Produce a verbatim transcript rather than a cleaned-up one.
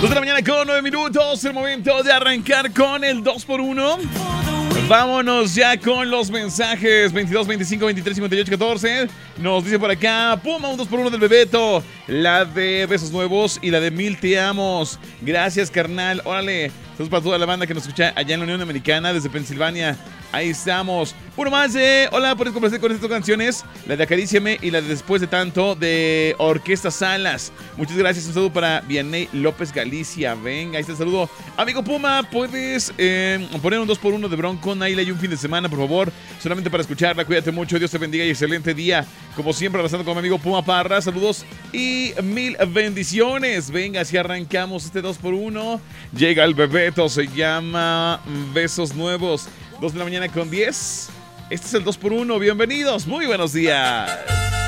dos de la mañana con nueve minutos, el momento de arrancar con el dos por uno. Vámonos ya con los mensajes. Veintidós, veinticinco, veintitrés, cincuenta y ocho, catorce. Nos dice por acá Puma, un dos por uno del Bebeto. La de Besos Nuevos y la de Mil Te Amos. Gracias, carnal. Órale. Saludos para toda la banda que nos escucha allá en la Unión Americana, desde Pensilvania. Ahí estamos. Uno más de hola, puedes complacer con estas canciones. La de Acaríciame y la de Después de Tanto de Orquesta Salas. Muchas gracias. Un saludo para Vianney López Galicia. Venga, ahí está el saludo. Amigo Puma, puedes eh, poner un dos por uno de Bronco Naila y un fin de semana, por favor. Solamente para escucharla. Cuídate mucho. Dios te bendiga y excelente día. Como siempre, abrazando con mi amigo Puma Parra. Saludos y mil bendiciones. Venga, así arrancamos este dos por uno. Llega el Bebeto. Se llama Besos Nuevos. dos de la mañana con diez. Este es el dos por uno. Bienvenidos. Muy buenos días.